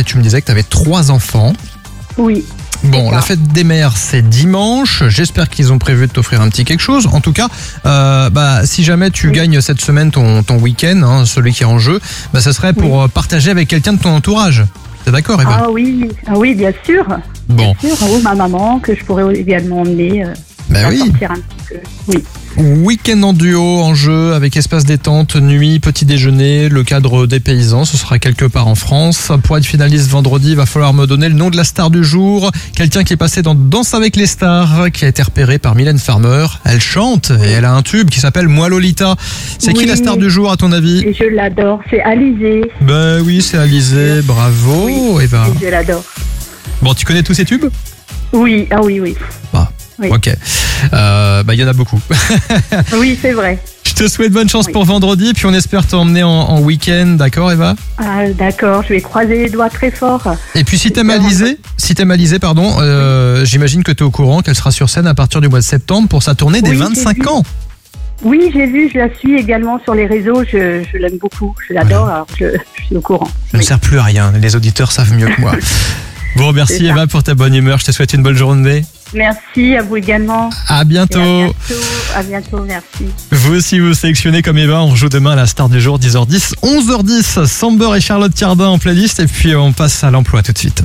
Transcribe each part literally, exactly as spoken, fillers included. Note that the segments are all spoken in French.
et tu me disais que tu avais trois enfants. Oui. Bon, la fête des mères, c'est dimanche. J'espère qu'ils ont prévu de t'offrir un petit quelque chose. En tout cas, euh, bah, si jamais tu oui. gagnes cette semaine ton, ton week-end, hein, celui qui est en jeu, bah, ça serait pour oui. partager avec quelqu'un de ton entourage. T'es d'accord, Eva ? Ah oui, ah oui, bien sûr. Bon. Bien sûr, ou ma maman, que je pourrais également emmener. Euh, bah oui. Sortir un petit peu. Oui. Week-end en duo, en jeu, avec espace détente, nuit, petit déjeuner, le cadre des paysans, ce sera quelque part en France. Pour être finaliste vendredi, il va falloir me donner le nom de la star du jour. Quelqu'un qui est passé dans Danse avec les stars, qui a été repéré par Mylène Farmer. Elle chante et elle a un tube qui s'appelle Moi Lolita. C'est oui. qui la star du jour à ton avis ? Et je l'adore, c'est Alizée. Ben oui, c'est Alizée, bravo oui. Eva. Et je l'adore. Bon, tu connais tous ces tubes ? Oui, ah oui, oui. Bah. Oui. Ok, euh, bah il y en a beaucoup. Oui, c'est vrai. Je te souhaite bonne chance oui. pour vendredi, puis on espère t'emmener en, en week-end, d'accord Eva ? Ah, d'accord, je vais croiser les doigts très fort. Et puis si t'aimes Alizée, si t'aimes Alizée, pardon, euh, oui. j'imagine que t'es au courant qu'elle sera sur scène à partir du mois de septembre pour sa tournée des oui, vingt-cinq ans. Oui, j'ai vu, je la suis également sur les réseaux, je, je l'aime beaucoup, je l'adore, ouais. alors je, je suis au courant. Ça ne oui. sert plus à rien, les auditeurs savent mieux que moi. Bon, merci Eva pour ta bonne humeur, je te souhaite une bonne journée. Merci, à vous également. À bientôt. À bientôt, à bientôt, merci. Vous aussi, vous sélectionnez comme Eva, on joue demain à la star du jour, dix heures dix, onze heures dix, Samber et Charlotte Cardin en playlist, et puis on passe à l'emploi tout de suite.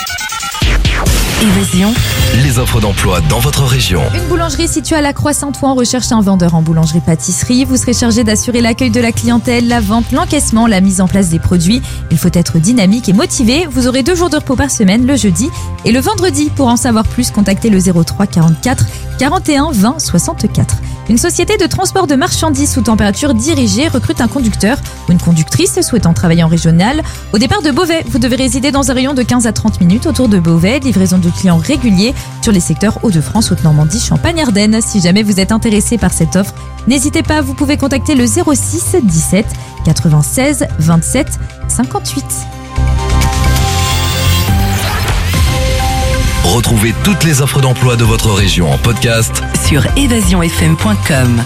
Évasion. Les offres d'emploi dans votre région. Une boulangerie située à la Croix-Saint-Ouen recherche un vendeur en boulangerie-pâtisserie. Vous serez chargé d'assurer l'accueil de la clientèle, la vente, l'encaissement, la mise en place des produits. Il faut être dynamique et motivé. Vous aurez deux jours de repos par semaine, le jeudi et le vendredi. Pour en savoir plus, contactez le zéro trois quarante-quatre quarante et un vingt soixante-quatre. Une société de transport de marchandises sous température dirigée recrute un conducteur ou une conductrice souhaitant travailler en régional. Au départ de Beauvais, vous devez résider dans un rayon de quinze à trente minutes autour de Beauvais. Livraison de clients réguliers sur les secteurs Hauts-de-France, Haute-Normandie, Champagne-Ardenne. Si jamais vous êtes intéressé par cette offre, n'hésitez pas, vous pouvez contacter le zéro six dix-sept quatre-vingt-seize vingt-sept cinquante-huit. Retrouvez toutes les offres d'emploi de votre région en podcast sur évasion f m point com.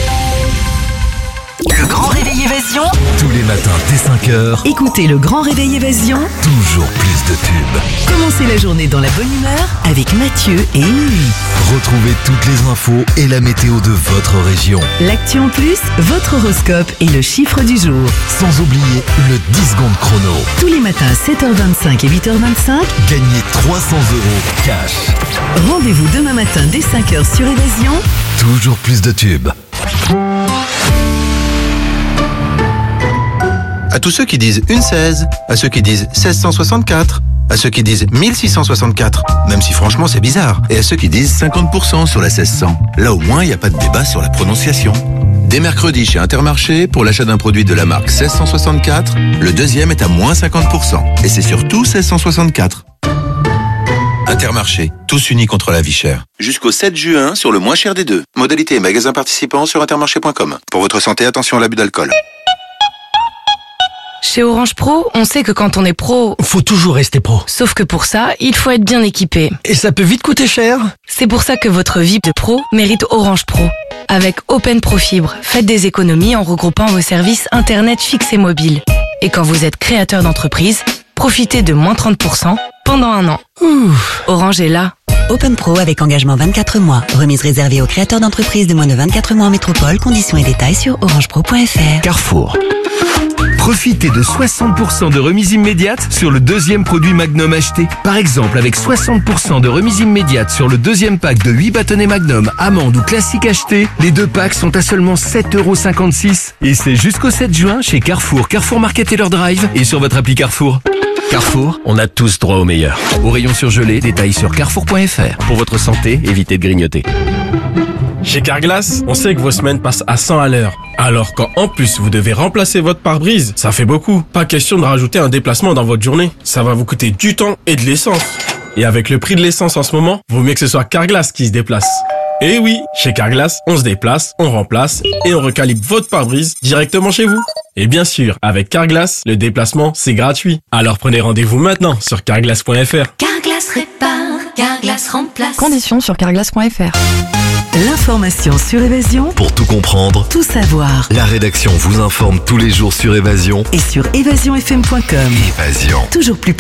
Le Grand Réveil Évasion. Tous les matins dès cinq heures. Écoutez le Grand Réveil Évasion. Toujours plus de tubes. Commencez la journée dans la bonne humeur avec Mathieu et Émilie. Retrouvez toutes les infos et la météo de votre région. L'actu en plus, votre horoscope et le chiffre du jour. Sans oublier le dix secondes chrono. Tous les matins à sept heures vingt-cinq et huit heures vingt-cinq. Gagnez trois cents euros cash. Rendez-vous demain matin dès cinq heures sur Évasion. Toujours plus de tubes. À tous ceux qui disent une seize, à ceux qui disent seize cent soixante-quatre, à ceux qui disent mille six cent soixante-quatre, même si franchement c'est bizarre, et à ceux qui disent cinquante pour cent sur la seize cents. Là au moins il n'y a pas de débat sur la prononciation. Dès mercredi chez Intermarché, pour l'achat d'un produit de la marque seize cent soixante-quatre, le deuxième est à moins cinquante pour cent. Et c'est surtout seize cent soixante-quatre. Intermarché, tous unis contre la vie chère. Jusqu'au sept juin sur le moins cher des deux. Modalité et magasins participants sur intermarché point com. Pour votre santé, attention à l'abus d'alcool. Chez Orange Pro, on sait que quand on est pro... Faut toujours rester pro. Sauf que pour ça, il faut être bien équipé. Et ça peut vite coûter cher. C'est pour ça que votre vie de pro mérite Orange Pro. Avec Open Pro Fibre, faites des économies en regroupant vos services Internet fixe et mobile. Et quand vous êtes créateur d'entreprise, profitez de moins trente pour cent pendant un an. Ouh. Orange est là. Open Pro avec engagement vingt-quatre mois. Remise réservée aux créateurs d'entreprises de moins de vingt-quatre mois en métropole. Conditions et détails sur orangepro point f r. Carrefour. Profitez de soixante pour cent de remise immédiate sur le deuxième produit Magnum acheté. Par exemple, avec soixante pour cent de remise immédiate sur le deuxième pack de huit bâtonnets Magnum, amande ou classique acheté, les deux packs sont à seulement sept euros cinquante-six. Et c'est jusqu'au sept juin chez Carrefour, Carrefour Market et leur Drive et sur votre appli Carrefour. Carrefour, on a tous droit au meilleur. Au rayon surgelé, détails sur carrefour point f r. Pour votre santé, évitez de grignoter. Chez Carglass, on sait que vos semaines passent à cent à l'heure. Alors quand en plus vous devez remplacer votre pare-brise, ça fait beaucoup. Pas question de rajouter un déplacement dans votre journée. Ça va vous coûter du temps et de l'essence. Et avec le prix de l'essence en ce moment, vaut mieux que ce soit Carglass qui se déplace. Et oui, chez Carglass, on se déplace, on remplace et on recalibre votre pare-brise directement chez vous. Et bien sûr, avec Carglass, le déplacement, c'est gratuit. Alors prenez rendez-vous maintenant sur carglass point f r. Carglass répare, Carglass remplace. Conditions sur carglass point f r. L'information sur Évasion. Pour tout comprendre, tout savoir. La rédaction vous informe tous les jours sur Évasion et sur évasion f m point com. Évasion. Toujours plus